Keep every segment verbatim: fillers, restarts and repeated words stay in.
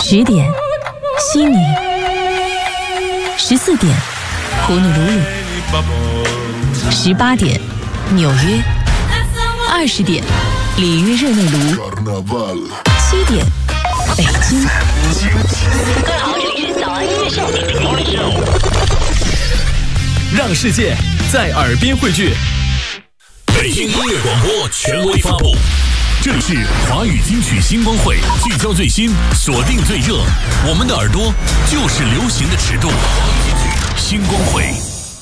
十点，悉尼；十四点，呼努鲁鲁；十八点，纽约；二十点，里约热内卢；七点，北京。 各位好，这里是早安音乐秀， 让世界在耳边汇聚。 北京音乐广播权威发布，这里是华语金曲星光会，聚焦最新，锁定最热，我们的耳朵就是流行的尺度。星光会，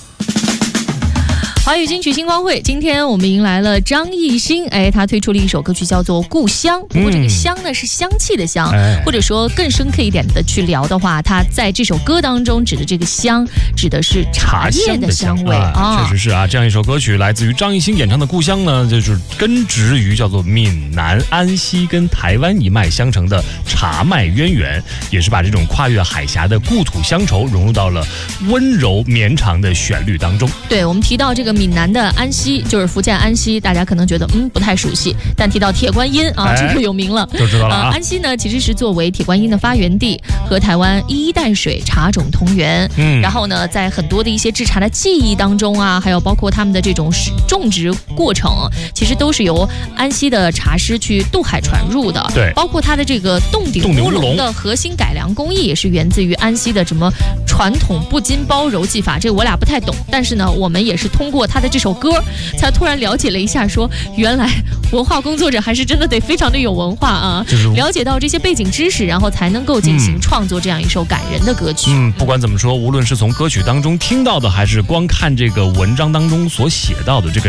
华语金曲星光会，今天我们迎来了张艺兴，哎，他推出了一首歌曲叫做《故乡》，不过这个香呢是香气的香， 哎、 或者说更深刻一点的去聊的话，他在这首歌当中指的这个香，指的是茶叶的香味啊。确实是啊，这样一首歌曲来自于张艺兴演唱的《故乡》呢，就是根植于叫做闽南、安溪跟台湾一脉相承的茶脉渊源，也是把这种跨越海峡的故土乡愁融入到了温柔绵长的旋律当中。 对，我们提到这个闽南的安溪，就是福建安溪，大家可能觉得嗯不太熟悉，但提到铁观音啊，哎、这个有名了， 就知道了啊。 呃、安溪呢，其实是作为铁观音的发源地，和台湾一衣带水茶种同源。嗯，然后呢，在很多的一些制茶的技艺当中啊，还有包括他们的这种种植过程，其实都是由安溪的茶师去渡海传入的。 对， 包括它的这个洞顶乌龙的核心改良工艺，也是源自于安溪的什么传统不筋包揉技法。这个我俩不太懂，但是呢，我们也是通过他的这首歌，才突然了解了一下说，说原来文化工作者还是真的得非常的有文化啊，就是、了解到这些背景知识，然后才能够进行创作这样一首感人的歌曲。 嗯，不管怎么说，无论是从歌曲当中听到的，还是光看这个文章当中所写到的这个